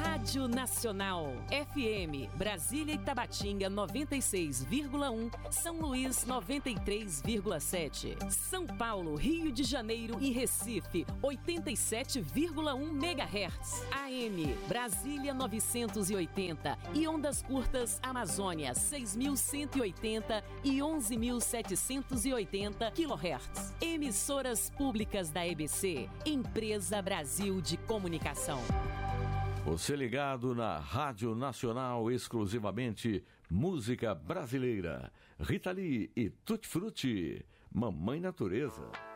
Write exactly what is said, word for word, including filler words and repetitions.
Rádio Nacional, F M, Brasília e Tabatinga noventa e seis vírgula um, São Luís noventa e três vírgula sete, São Paulo, Rio de Janeiro e Recife oitenta e sete vírgula um megahertz, A M, Brasília novecentos e oitenta e ondas curtas Amazônia seis mil cento e oitenta e onze mil setecentos e oitenta quilohertz. Emissoras públicas da E B C, Empresa Brasil de Comunicação. Você ligado na Rádio Nacional, exclusivamente música brasileira. Rita Lee e Tutti Frutti, Mamãe Natureza.